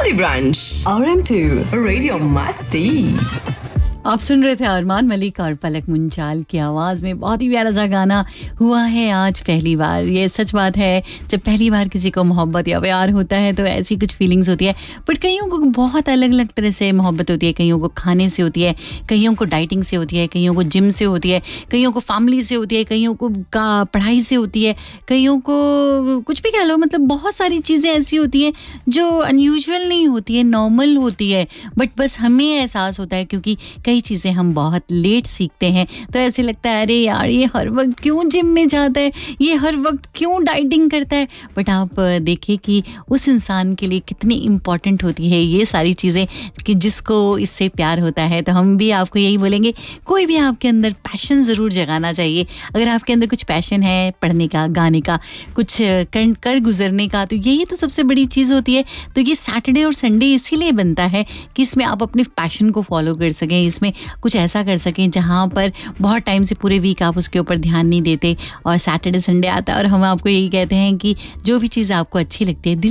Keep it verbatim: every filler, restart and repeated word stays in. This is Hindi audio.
Olive Branch, R M two, Radio Masti. आप सुन रहे थे अरमान मलिक और पलक मुंजाल की आवाज़ में बहुत ही प्यारा सा गाना हुआ है आज पहली बार। ये सच बात है, जब पहली बार किसी को मोहब्बत या प्यार होता है तो ऐसी कुछ फीलिंग्स होती है। बट कईयों को बहुत अलग अलग तरह से मोहब्बत होती है। कईयों को खाने से होती है, कईयों को डाइटिंग से होती है, कईयों को जिम से होती है, कईयों को फैमिली से होती है, कईयों को पढ़ाई से होती है, कईयों को कुछ भी कह लो। मतलब बहुत सारी चीज़ें ऐसी होती हैं जो अनयूजुअल नहीं होती है, नॉर्मल होती है। बट बस हमें एहसास होता है क्योंकि कई चीज़ें हम बहुत लेट सीखते हैं, तो ऐसे लगता है अरे यार ये हर वक्त क्यों जिम में जाता है, ये हर वक्त क्यों डाइटिंग करता है। बट आप देखिए कि उस इंसान के लिए कितनी इम्पॉर्टेंट होती है ये सारी चीज़ें, कि जिसको इससे प्यार होता है। तो हम भी आपको यही बोलेंगे, कोई भी आपके अंदर पैशन ज़रूर जगाना चाहिए। अगर आपके अंदर कुछ पैशन है पढ़ने का, गाने का, कुछ कर कर गुजरने का, तो यही तो सबसे बड़ी चीज़ होती है। तो ये सैटरडे और संडे इसीलिए बनता है कि इसमें आप अपने पैशन को फॉलो कर सकें, इसमें कुछ ऐसा कर सकें जहाँ पर बहुत टाइम से पूरे वीक आप उसके ऊपर ध्यान नहीं देते और सैटरडे संडे आता है और हम आपको यही कहते हैं कि जो भी चीज़ आपको अच्छी लगती है, दिल